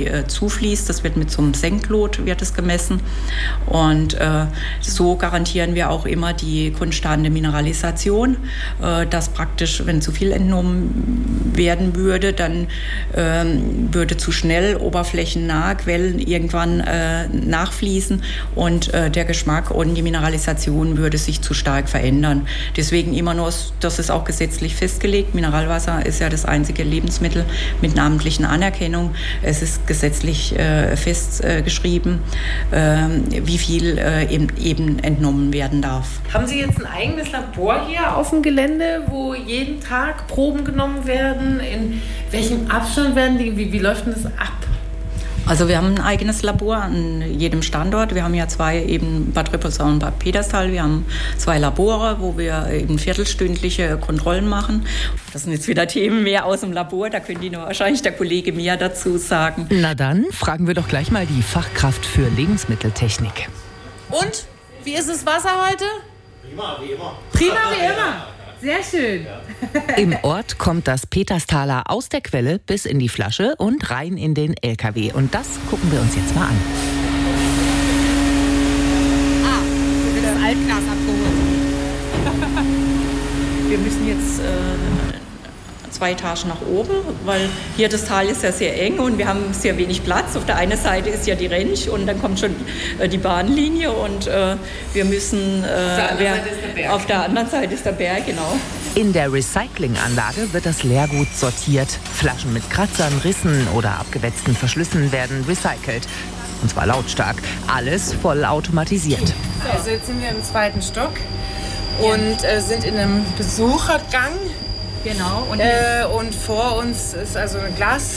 zufließt. Das wird mit so einem Senklot wird es gemessen. Und so garantieren wir auch immer die konstante Mineralisation, dass praktisch, wenn zu viel entnommen werden würde, dann würde zu schnell oberflächennahe Quellen irgendwann nachfließen und der Geschmack und die Mineralisation würde sich zu stark verändern. Deswegen immer nur, das ist auch gesetzlich festgelegt. Mineralwasser ist ja das einzige Lebensmittel mit namentlichen Anerkennung. Es ist gesetzlich festgeschrieben, wie viel eben entnommen werden darf. Haben Sie jetzt ein eigenes Labor hier auf dem Gelände, wo jeden Tag Proben genommen werden? In welchem Abstand werden die? Wie läuft denn das ab? Also wir haben ein eigenes Labor an jedem Standort. Wir haben ja 2, eben Bad Rüppelsau und Bad Peterstal. Wir haben 2 Labore, wo wir eben viertelstündliche Kontrollen machen. Das sind jetzt wieder Themen mehr aus dem Labor. Da könnte Ihnen wahrscheinlich der Kollege mehr dazu sagen. Na dann fragen wir doch gleich mal die Fachkraft für Lebensmitteltechnik. Und? Wie ist das Wasser heute? Prima, wie immer. Prima, wie immer. Sehr schön. Im Ort kommt das Peterstaler aus der Quelle bis in die Flasche und rein in den LKW. Und das gucken wir uns jetzt mal an. Wird das Altglas abgeholt. Wir müssen jetzt 2 Etagen nach oben, weil hier das Tal ist ja sehr eng und wir haben sehr wenig Platz. Auf der einen Seite ist ja die Rentsch und dann kommt schon die Bahnlinie und wir müssen... auf der anderen Seite ist der Berg, genau. In der Recyclinganlage wird das Leergut sortiert. Flaschen mit Kratzern, Rissen oder abgewetzten Verschlüssen werden recycelt. Und zwar lautstark. Alles voll automatisiert. Also jetzt sind wir im 2. Stock und sind in einem Besuchergang. Genau. Und vor uns ist also eine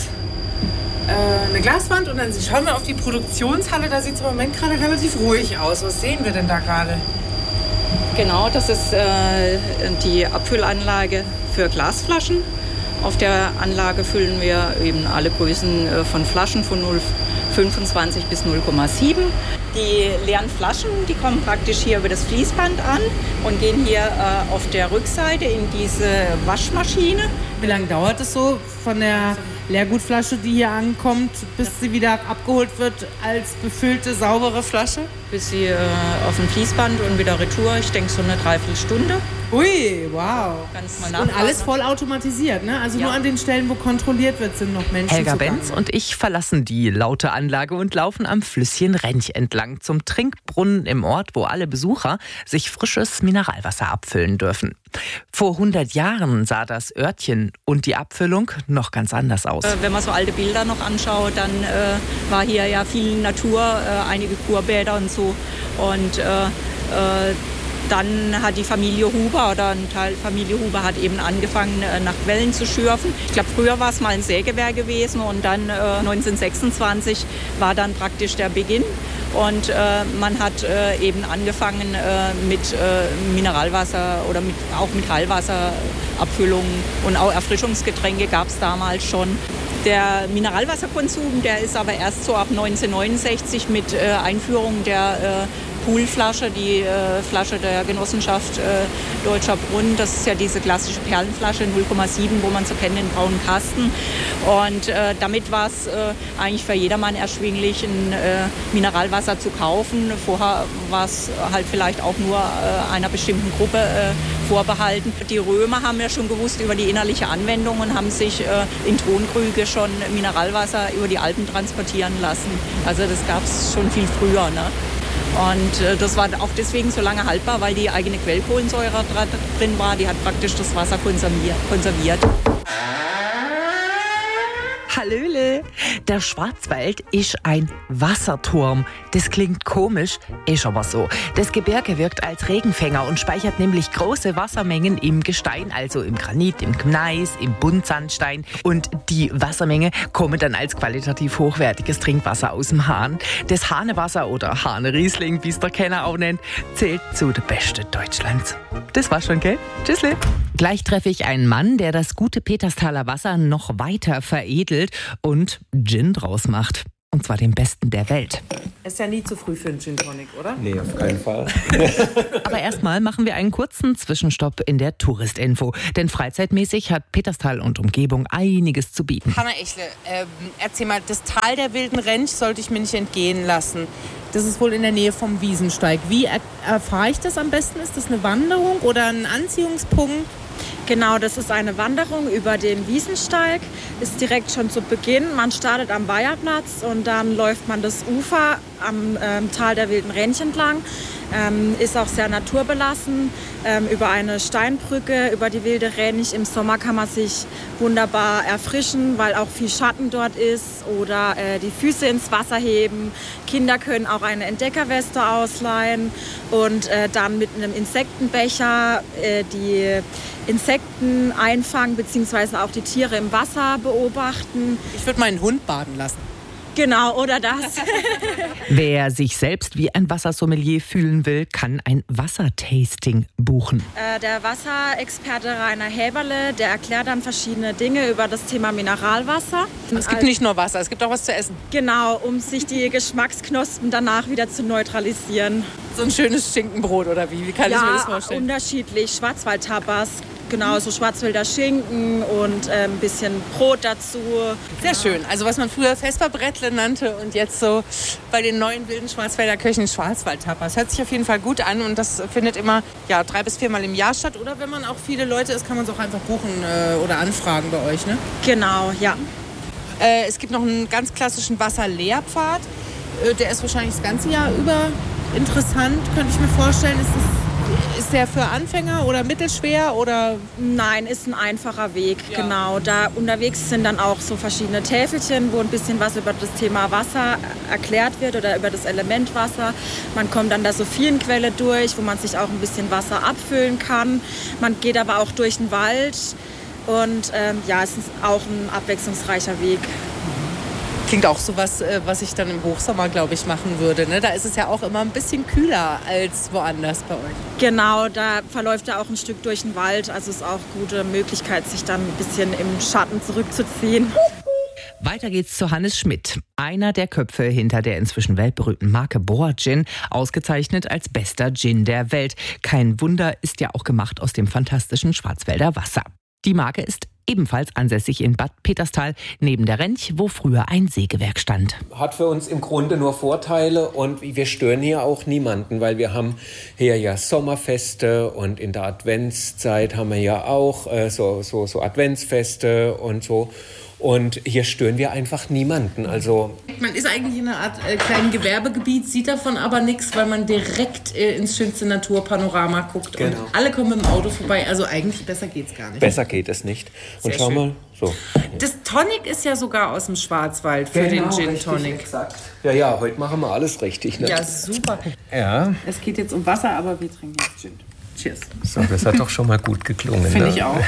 Glaswand und dann schauen wir auf die Produktionshalle. Da sieht es im Moment gerade relativ ruhig aus. Was sehen wir denn da gerade? Genau, das ist die Abfüllanlage für Glasflaschen. Auf der Anlage füllen wir eben alle Größen von Flaschen von 0,25 bis 0,7. Die leeren Flaschen, die kommen praktisch hier über das Fließband an und gehen hier auf der Rückseite in diese Waschmaschine. Wie lange dauert es so von der Leergutflasche, die hier ankommt, bis sie wieder abgeholt wird als befüllte, saubere Flasche? Bis sie auf dem Fließband und wieder retour, ich denke so eine Dreiviertelstunde. Ui, wow. Ganz mal nachfragen. Und alles voll automatisiert, ne? Also ja. Nur an den Stellen, wo kontrolliert wird, sind noch Menschen Helga zugange. Benz und ich verlassen die laute Anlage und laufen am Flüsschen Rentsch entlang zum Trinkbrunnen im Ort, wo alle Besucher sich frisches Mineralwasser abfüllen dürfen. Vor 100 Jahren sah das Örtchen und die Abfüllung noch ganz anders aus. Wenn man so alte Bilder noch anschaut, dann war hier ja viel Natur, einige Kurbäder und so. Und dann hat die Familie Huber oder ein Teil Familie Huber hat eben angefangen, nach Quellen zu schürfen. Ich glaube, früher war es mal ein Sägewerk gewesen und dann 1926 war dann praktisch der Beginn. Und man hat eben angefangen mit Mineralwasser oder auch mit Heilwasserabfüllungen und auch Erfrischungsgetränke gab es damals schon. Der Mineralwasserkonsum, der ist aber erst so ab 1969 mit Einführung der Poolflasche, die Flasche der Genossenschaft Deutscher Brunnen. Das ist ja diese klassische Perlenflasche 0,7, wo man so kennt, den braunen Kasten. Und damit war es eigentlich für jedermann erschwinglich, ein Mineralwasser zu kaufen. Vorher war es halt vielleicht auch nur einer bestimmten Gruppe vorbehalten. Die Römer haben ja schon gewusst über die innerliche Anwendung und haben sich in Tonkrüge schon Mineralwasser über die Alpen transportieren lassen. Also das gab es schon viel früher, ne? Und das war auch deswegen so lange haltbar, weil die eigene Quellkohlensäure drin war. Die hat praktisch das Wasser konserviert. Hallöle! Der Schwarzwald ist ein Wasserturm. Das klingt komisch, ist aber so. Das Gebirge wirkt als Regenfänger und speichert nämlich große Wassermengen im Gestein, also im Granit, im Gneis, im Buntsandstein. Und die Wassermenge kommen dann als qualitativ hochwertiges Trinkwasser aus dem Hahn. Das Hahnewasser oder Hahne-Riesling, wie es der Kenner auch nennt, zählt zu der Beste Deutschlands. Das war's schon, gell? Tschüssle! Gleich treffe ich einen Mann, der das gute Peterstaler Wasser noch weiter veredelt und Gin draus macht. Und zwar den besten der Welt. Ist ja nie zu früh für einen Gin Tonic, oder? Nee, auf keinen Fall. Aber erstmal machen wir einen kurzen Zwischenstopp in der Touristinfo. Denn freizeitmäßig hat Peterstal und Umgebung einiges zu bieten. Hanna Echle, erzähl mal, das Tal der Wilden Rentsch sollte ich mir nicht entgehen lassen. Das ist wohl in der Nähe vom Wiesensteig. Wie erfahre ich das am besten? Ist das eine Wanderung oder ein Anziehungspunkt? Genau, das ist eine Wanderung über den Wiesensteig, ist direkt schon zu Beginn. Man startet am Weiherplatz und dann läuft man das Ufer am Tal der Wilden Rentsch entlang. Ist auch sehr naturbelassen, über eine Steinbrücke, über die Wilde Rentsch. Im Sommer kann man sich wunderbar erfrischen, weil auch viel Schatten dort ist oder die Füße ins Wasser heben. Kinder können auch eine Entdeckerweste ausleihen und dann mit einem Insektenbecher die Insekten einfangen bzw. auch die Tiere im Wasser beobachten. Ich würde meinen Hund baden lassen. Genau, oder das. Wer sich selbst wie ein Wassersommelier fühlen will, kann ein Wassertasting buchen. Der Wasserexperte Rainer Häberle, der erklärt dann verschiedene Dinge über das Thema Mineralwasser. Es gibt nicht nur Wasser, es gibt auch was zu essen. Genau, um sich die Geschmacksknospen danach wieder zu neutralisieren. So ein schönes Schinkenbrot oder wie? Wie kann ich mir das vorstellen? Unterschiedlich. Schwarzwaldtapas, genau, so Schwarzwälder Schinken und ein bisschen Brot dazu. Sehr schön. Also was man früher Vesperbrettle nannte und jetzt so bei den neuen wilden Schwarzwälder Köchen Schwarzwaldtapas. Hört sich auf jeden Fall gut an und das findet immer 3 bis 4 Mal im Jahr statt. Oder wenn man auch viele Leute ist, kann man es auch einfach buchen oder anfragen bei euch, ne? Genau, ja. Es gibt noch einen ganz klassischen Wasserlehrpfad. Der ist wahrscheinlich das ganze Jahr über interessant, könnte ich mir vorstellen. Ist der für Anfänger oder mittelschwer oder? Nein, ist ein einfacher Weg, genau. Da unterwegs sind dann auch so verschiedene Täfelchen, wo ein bisschen was über das Thema Wasser erklärt wird oder über das Element Wasser. Man kommt an der Sophienquelle durch, wo man sich auch ein bisschen Wasser abfüllen kann. Man geht aber auch durch den Wald und es ist auch ein abwechslungsreicher Weg. Klingt auch so was ich dann im Hochsommer, glaube ich, machen würde. Ne? Da ist es ja auch immer ein bisschen kühler als woanders bei euch. Genau, da verläuft ja auch ein Stück durch den Wald. Also ist auch eine gute Möglichkeit, sich dann ein bisschen im Schatten zurückzuziehen. Weiter geht's zu Hannes Schmidt, einer der Köpfe hinter der inzwischen weltberühmten Marke Boa Gin, ausgezeichnet als bester Gin der Welt. Kein Wunder, ist ja auch gemacht aus dem fantastischen Schwarzwälder Wasser. Die Marke ist ebenfalls ansässig in Bad Peterstal, neben der Rentsch, wo früher ein Sägewerk stand. Hat für uns im Grunde nur Vorteile und wir stören hier auch niemanden, weil wir haben hier ja Sommerfeste und in der Adventszeit haben wir ja auch so Adventsfeste und so. Und hier stören wir einfach niemanden. Also man ist eigentlich in einer Art kleinen Gewerbegebiet, sieht davon aber nichts, weil man direkt ins schönste Naturpanorama guckt. Genau. Und alle kommen mit dem Auto vorbei. Also eigentlich besser geht's gar nicht. Besser geht es nicht. Und schau mal, so. Das Tonic ist ja sogar aus dem Schwarzwald für den Gin Tonic. Exakt. Ja, heute machen wir alles richtig. Ne? Ja, super. Ja. Es geht jetzt um Wasser, aber wir trinken jetzt Gin. Cheers. So, das hat doch schon mal gut geklungen. Finde ne? ich auch.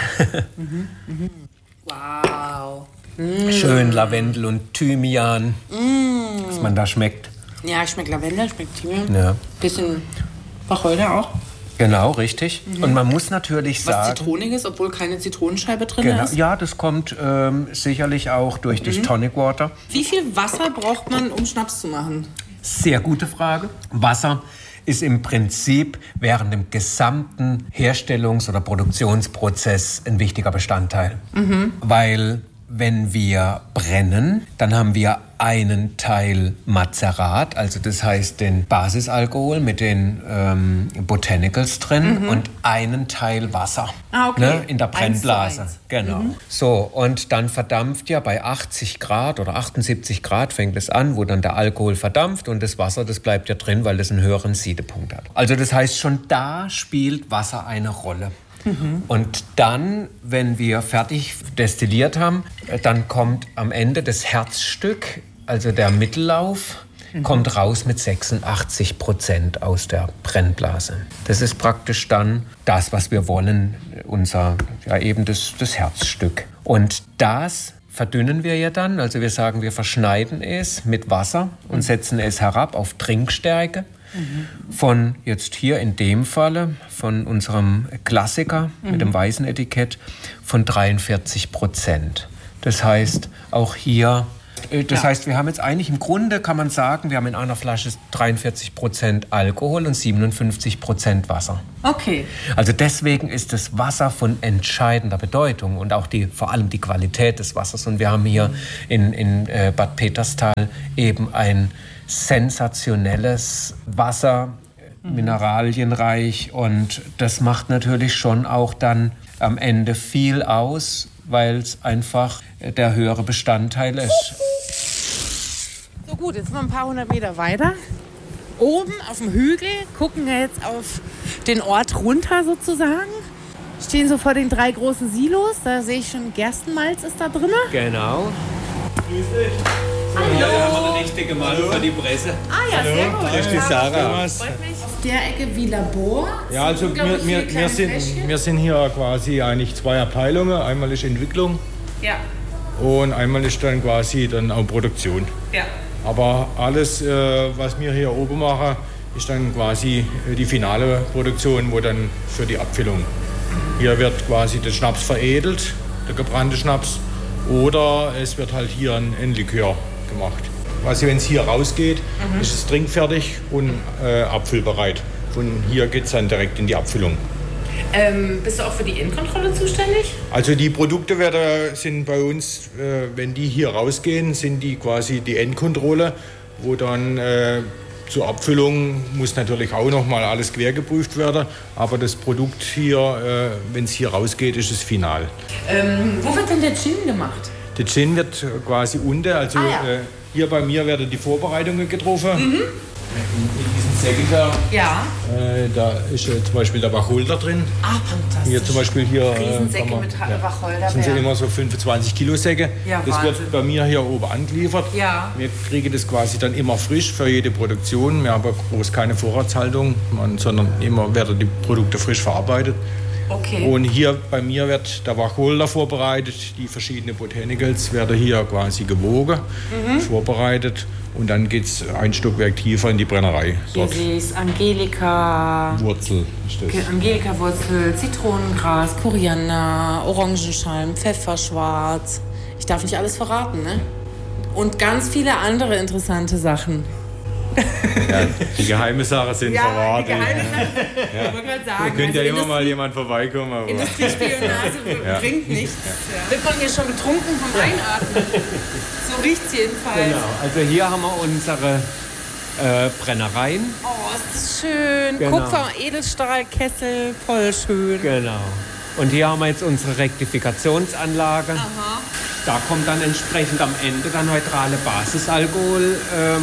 Wow. Schön Lavendel und Thymian, was man da schmeckt. Ja, schmeckt Lavendel, schmeckt Thymian. Ja. Bisschen Wacholder auch. Genau, richtig. Und man muss natürlich sagen... Was Zitroniges, obwohl keine Zitronenscheibe drin ist? Ja, das kommt sicherlich auch durch das Tonic Water. Wie viel Wasser braucht man, um Schnaps zu machen? Sehr gute Frage. Wasser ist im Prinzip während dem gesamten Herstellungs- oder Produktionsprozess ein wichtiger Bestandteil. Weil wenn wir brennen, dann haben wir einen Teil Mazerat, also das heißt den Basisalkohol mit den Botanicals drin und einen Teil Wasser in der Brennblase. 1:1. Genau. So, und dann verdampft ja bei 80 Grad oder 78 Grad fängt es an, wo dann der Alkohol verdampft und das Wasser, das bleibt ja drin, weil das einen höheren Siedepunkt hat. Also das heißt, schon da spielt Wasser eine Rolle. Und dann, wenn wir fertig destilliert haben, dann kommt am Ende das Herzstück, also der Mittellauf, kommt raus mit 86% aus der Brennblase. Das ist praktisch dann das, was wir wollen, das Herzstück. Und das verdünnen wir ja dann, also wir sagen, wir verschneiden es mit Wasser und setzen es herab auf Trinkstärke. Von jetzt hier in dem Falle, von unserem Klassiker mit dem weißen Etikett, von 43%. Das heißt, auch hier heißt, wir haben jetzt eigentlich im Grunde, kann man sagen, wir haben in einer Flasche 43% Alkohol und 57% Wasser. Okay. Also deswegen ist das Wasser von entscheidender Bedeutung und auch vor allem die Qualität des Wassers. Und wir haben hier in Bad Peterstal eben ein sensationelles Wasser, mineralienreich, und das macht natürlich schon auch dann am Ende viel aus, weil es einfach der höhere Bestandteil ist. So gut, jetzt sind wir ein paar hundert Meter weiter. Oben auf dem Hügel gucken wir jetzt auf den Ort runter sozusagen. Stehen so vor den 3 großen Silos. Da sehe ich schon, Gerstenmalz ist da drin. Genau. Grüß dich. Hallo. Ja, wir haben eine richtige Mann für die Presse. Ja, sehr gut. Das ist die Sarah. Auf der Ecke wie Labor. Ja, also wir sind hier quasi eigentlich 2 Abteilungen. Einmal ist Entwicklung und einmal ist dann quasi dann auch Produktion. Ja. Aber alles, was wir hier oben machen, ist dann quasi die finale Produktion, wo dann für die Abfüllung. Hier wird quasi der Schnaps veredelt, der gebrannte Schnaps, oder es wird halt hier ein Likör gemacht. Quasi, wenn es hier rausgeht, ist es trinkfertig und abfüllbereit. Von hier geht es dann direkt in die Abfüllung. Bist du auch für die Endkontrolle zuständig? Also die Produkte sind bei uns, wenn die hier rausgehen, sind die quasi die Endkontrolle, wo dann zur Abfüllung muss natürlich auch noch mal alles quer geprüft werden. Aber das Produkt hier, wenn es hier rausgeht, ist es final. Wo wird denn der Gin gemacht? Der Gin wird quasi unten, also hier bei mir werden die Vorbereitungen getroffen. In diesem Säckel da ist zum Beispiel der Wacholder drin. Ah, fantastisch. Hier zum Beispiel Riesensäcke mit Wacholder. sind immer so 25 Kilo Säcke. Ja, das Wahnsinn. wird bei mir hier oben angeliefert. Ja. Wir kriegen das quasi dann immer frisch für jede Produktion. Wir haben groß keine Vorratshaltung, sondern immer werden die Produkte frisch verarbeitet. Okay. Und hier bei mir wird der Wacholder vorbereitet. Die verschiedenen Botanicals werden hier quasi gewogen, vorbereitet. Und dann geht es ein Stockwerk tiefer in die Brennerei. Dort. Hier ist Angelika. Wurzel ist das. Okay, Angelika-Wurzel, Zitronengras, Koriander, Orangenschalm, Pfefferschwarz. Ich darf nicht alles verraten, ne? Und ganz viele andere interessante Sachen. Ja, die geheime Sachen sind verraten. Die geheime Sachen. Ich wollte gerade sagen. Da könnte ja immer mal jemand vorbeikommen. Aber Industriespionage bringt nichts. Ja. Wird man hier schon betrunken vom Einatmen? So riecht es jedenfalls. Genau, also hier haben wir unsere Brennereien. Oh, ist das schön. Genau. Kupfer, Edelstahlkessel, voll schön. Genau. Und hier haben wir jetzt unsere Rektifikationsanlage. Aha. Da kommt dann entsprechend am Ende der neutrale Basisalkohol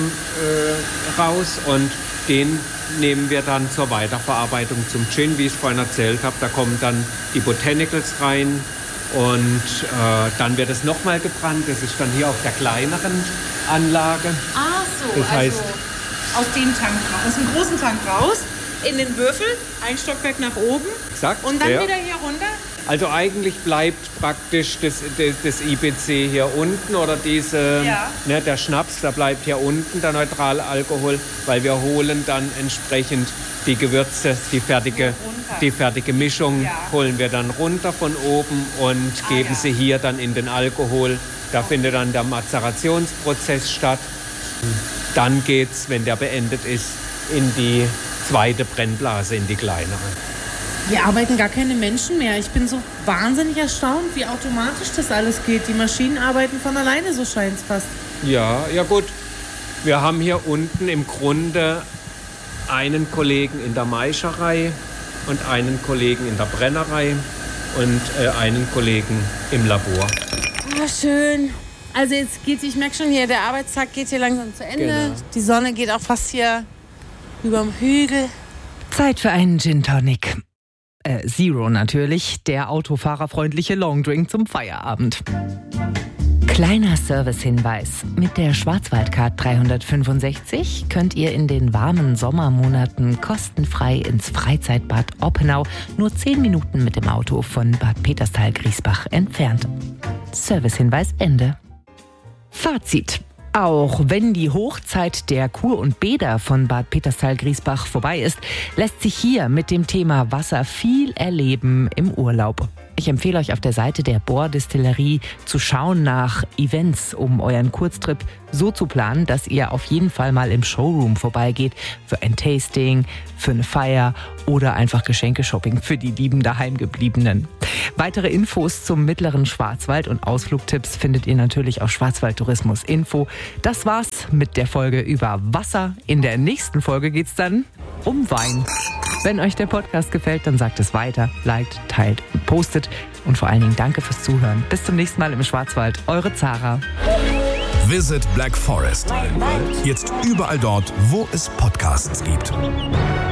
raus, und den nehmen wir dann zur Weiterverarbeitung zum Gin, wie ich vorhin erzählt habe. Da kommen dann die Botanicals rein, und dann wird es nochmal gebrannt. Das ist dann hier auf der kleineren Anlage. Ach so, das heißt, aus dem Tank raus, aus dem großen Tank raus, in den Würfel, ein Stockwerk nach oben, exakt, und dann wieder hier runter. Also eigentlich bleibt praktisch das IBC hier unten, oder der Schnaps, der bleibt hier unten, der neutrale Alkohol, weil wir holen dann entsprechend die Gewürze, die fertige Mischung, holen wir dann runter von oben und geben sie hier dann in den Alkohol. Da findet dann der Mazerationsprozess statt. Dann geht's, wenn der beendet ist, in die zweite Brennblase, in die kleinere. Hier arbeiten gar keine Menschen mehr. Ich bin so wahnsinnig erstaunt, wie automatisch das alles geht. Die Maschinen arbeiten von alleine, so scheint es fast. Ja gut. Wir haben hier unten im Grunde einen Kollegen in der Maischerei und einen Kollegen in der Brennerei und einen Kollegen im Labor. Oh, schön. Also jetzt ich merke schon hier, der Arbeitstag geht hier langsam zu Ende. Genau. Die Sonne geht auch fast hier überm Hügel. Zeit für einen Gin Tonic. Zero natürlich, der autofahrerfreundliche Longdrink zum Feierabend. Kleiner Servicehinweis. Mit der Schwarzwaldcard 365 könnt ihr in den warmen Sommermonaten kostenfrei ins Freizeitbad Oppenau, nur 10 Minuten mit dem Auto von Bad Peterstal-Griesbach entfernt. Servicehinweis Ende. Fazit. Auch wenn die Hochzeit der Kur und Bäder von Bad Peterstal-Griesbach vorbei ist, lässt sich hier mit dem Thema Wasser viel erleben im Urlaub. Ich empfehle euch auf der Seite der Bohr-Distillerie zu schauen nach Events, um euren Kurztrip so zu planen, dass ihr auf jeden Fall mal im Showroom vorbeigeht für ein Tasting, für eine Feier oder einfach Geschenke-Shopping für die lieben Daheimgebliebenen. Weitere Infos zum mittleren Schwarzwald und Ausflugtipps findet ihr natürlich auf Schwarzwaldtourismus-Info. Das war's mit der Folge über Wasser. In der nächsten Folge geht's dann um Wein. Wenn euch der Podcast gefällt, dann sagt es weiter, liked, teilt und postet. Und vor allen Dingen danke fürs Zuhören. Bis zum nächsten Mal im Schwarzwald. Eure Zara. Visit Black Forest. Jetzt überall dort, wo es Podcasts gibt.